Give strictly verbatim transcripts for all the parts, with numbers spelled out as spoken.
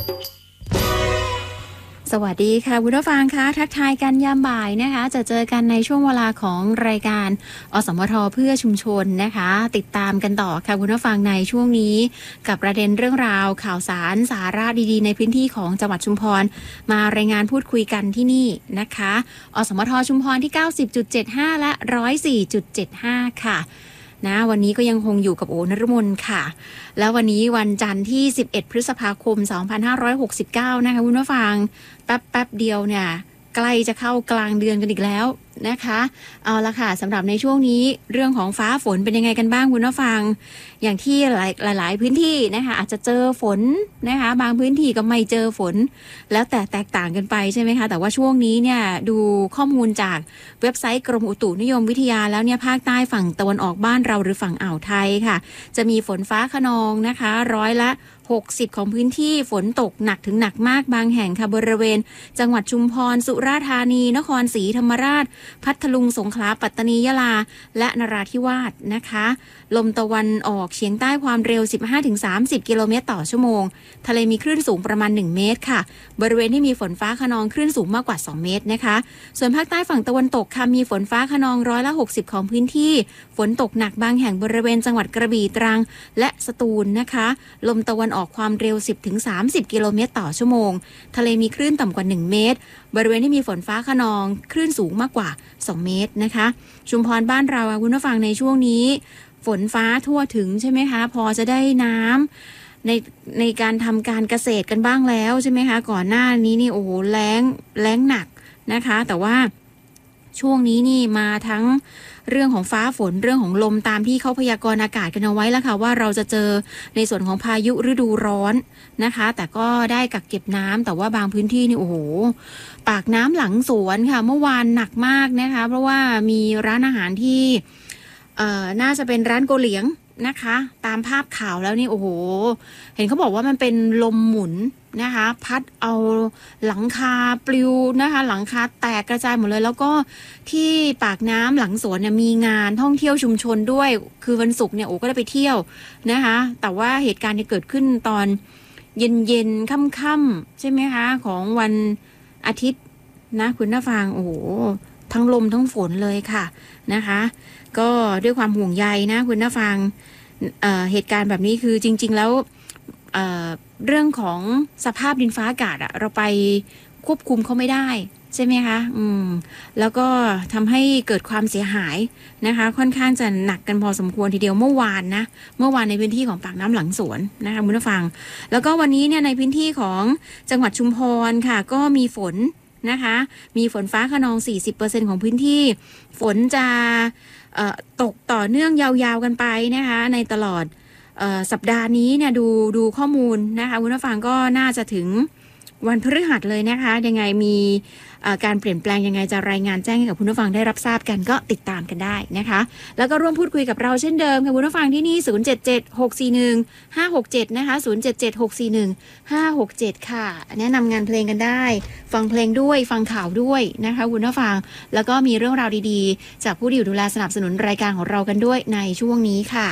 สวัสดีค่ะคุณผู้ฟังคะทักทายกันยามบ่ายนะคะจะเจอกันในช่วงเวลาของรายการอสมทเพื่อชุมชนนะคะติดตามกันต่อค่ะคุณผู้ฟังในช่วงนี้กับประเด็นเรื่องราวข่าวสารสาระดีๆในพื้นที่ของจังหวัดชุมพรมารายงานพูดคุยกันที่นี่นะคะอสมทชุมพรที่ เก้าสิบจุดเจ็ดห้า และ หนึ่งร้อยสี่จุดเจ็ดห้า ค่ะนะวันนี้ก็ยังคงอยู่กับโอนฤมลค่ะแล้ววันนี้วันจันทร์ที่สิบเอ็ดพฤษภาคมสองพันห้าร้อยหกสิบเก้านะคะคุณผู้ฟังแป๊บๆเดียวเนี่ยใกล้จะเข้ากลางเดือนกันอีกแล้วนะคะเอาละค่ะสำหรับในช่วงนี้เรื่องของฟ้าฝนเป็นยังไงกันบ้างคุณผู้ฟังอย่างที่หลายหลายๆพื้นที่นะคะอาจจะเจอฝนนะคะบางพื้นที่ก็ไม่เจอฝนแล้วแต่แตกต่างกันไปใช่ไหมคะแต่ว่าช่วงนี้เนี่ยดูข้อมูลจากเว็บไซต์กรมอุตุนิยมวิทยาแล้วเนี่ยภาคใต้ฝั่งตะวันออกบ้านเราหรือฝั่งอ่าวไทยค่ะจะมีฝนฟ้าคะนองนะคะร้อยละหกสิบของพื้นที่ฝนตกหนักถึงหนักมากบางแห่งค่ะบริเวณจังหวัดชุมพรสุราษฎร์ธานีนครศรีธรรมราชพัทลุงสงขลาปัตตานียะลาและนราธิวาสนะคะลมตะวันออกเฉียงใต้ความเร็ว สิบห้าถึงสามสิบ กิโลเมตรต่อชั่วโมงทะเลมีคลื่นสูงประมาณหนึ่งเมตรค่ะบริเวณที่มีฝนฟ้าคะนองคลื่นสูงมากกว่าสองเมตรนะคะส่วนภาคใต้ฝั่งตะวันตกค่ะมีฝนฟ้าคะนองร้อยละหกสิบของพื้นที่ฝนตกหนักบางแห่งบริเวณจังหวัดกระบี่ตรังและสตูลนะคะลมตะวันออกความเร็ว สิบถึงสามสิบ กิโลเมตรต่อชั่วโมงทะเลมีคลื่นต่ำกว่าหนึ่งเมตรบริเวณที่มีฝนฟ้าคะนองคลื่นสูงมากกว่าสองเมตรนะคะชุมพรบ้านเราคุณผู้ฟังในช่วงนี้ฝนฟ้าทั่วถึงใช่ไหมคะพอจะได้น้ำในในการทำการเกษตรกันบ้างแล้วใช่ไหมคะก่อนหน้านี้นี่โอ้โหแล้งแล้งหนักนะคะแต่ว่าช่วงนี้นี่มาทั้งเรื่องของฟ้าฝนเรื่องของลมตามที่เขาพยากรณ์อากาศกันเอาไว้แล้วค่ะว่าเราจะเจอในส่วนของพายุฤดูร้อนนะคะแต่ก็ได้กักเก็บน้ำแต่ว่าบางพื้นที่นี่โอ้โหปากน้ำหลังสวนค่ะเมื่อวานหนักมากนะคะเพราะว่ามีร้านอาหารที่เอ่อน่าจะเป็นร้านโกเหลียงนะคะตามภาพข่าวแล้วนี่โอ้โหเห็นเขาบอกว่ามันเป็นลมหมุนนะคะพัดเอาหลังคาปลิวนะคะหลังคาแตกกระจายหมดเลยแล้วก็ที่ปากน้ำหลังสวนเนี่ยมีงานท่องเที่ยวชุมชนด้วยคือวันศุกร์เนี่ยโอ้ก็ได้ไปเที่ยวนะคะแต่ว่าเหตุการณ์ที่เกิดขึ้นตอนเย็นๆค่ำๆใช่ไหมคะของวันอาทิตย์นะคุณน้าฟังโอ้โหทั้งลมทั้งฝนเลยค่ะนะคะก็ด้วยความห่วงใยนะคุณน้าฟัง เอ่อ เหตุการณ์แบบนี้คือจริงๆแล้วเอ่อเรื่องของสภาพดินฟ้าอากาศอะเราไปควบคุมเขาไม่ได้ใช่ไหมคะอืมแล้วก็ทำให้เกิดความเสียหายนะคะค่อนข้างจะหนักกันพอสมควรทีเดียวเมื่อวานนะเมื่อวานในพื้นที่ของปากน้ำหลังสวนนะคะคุณผู้ฟังแล้วก็วันนี้เนี่ยในพื้นที่ของจังหวัดชุมพรค่ะก็มีฝนนะคะมีฝนฟ้าคะนอง สี่สิบเปอร์เซ็นต์ ของพื้นที่ฝนจะตกต่อเนื่องยาวๆกันไปนะคะในตลอดสัปดาห์นี้เนี่ยดูดูข้อมูลนะคะคุณผู้ฟังก็น่าจะถึงวันพฤหัสเลยนะคะยังไงมีการเปลี่ยนแปลงยังไงจะรายงานแจ้งให้กับคุณผู้ฟังได้รับทราบกันก็ติดตามกันได้นะคะแล้วก็ร่วมพูดคุยกับเราเช่นเดิมค่ะคุณผู้ฟังที่นี่ศูนย์ เจ็ด เจ็ด หก สี่ หนึ่ง ห้า หก เจ็ดนะคะศูนย์ เจ็ด เจ็ด หก สี่ หนึ่ง ห้า หก เจ็ดค่ะแนะนำงานเพลงกันได้ฟังเพลงด้วยฟังข่าวด้วยนะคะคุณผู้ฟังแล้วก็มีเรื่องราวดีๆจากผู้ที่อยู่ดูแลสนับสนุนรายการของเรากันด้วยในช่วงนี้ค่ะ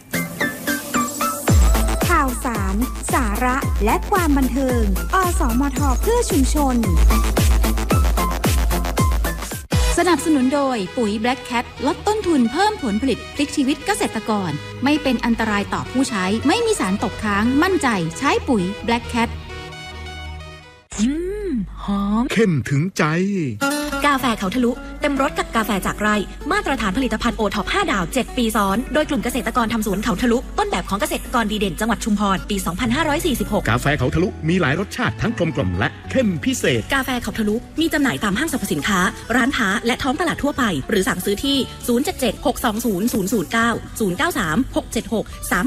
ข่าวสารสาระและความบันเทิงอสมทเพื่อชุมชนสนับสนุนโดยปุ๋ย Black Cat ลดต้นทุนเพิ่มผลผลิตพลิกชีวิตเกษตรกรไม่เป็นอันตรายต่อผู้ใช้ไม่มีสารตกค้างมั่นใจใช้ปุ๋ย Black Cat อืมหอมเข้มถึงใจกาแฟเขาทะลุเต็มรสกับกาแฟจากไร่มาตรฐานผลิตภัณฑ์โอท็อปห้าดาวเจ็ดปีซ้อนโดยกลุ่มเกษตรกรทำสวนเขาทะลุต้นแบบของเกษตรกรดีเด่นจังหวัดชุมพรปีสองพันห้าร้อยสี่สิบหกกาแฟเขาทะลุมีหลายรสชาติทั้งกลมกล่อมและเข้มพิเศษกาแฟเขาทะลุมีจำหน่ายตามห้างสรรพสินค้าร้านค้าและท้องตลาดทั่วไปหรือสั่งซื้อที่ศูนย์ เจ็ด เจ็ด หก สอง ศูนย์ ศูนย์ ศูนย์ เก้า ศูนย์ เก้า สาม หก เจ็ด หก สาม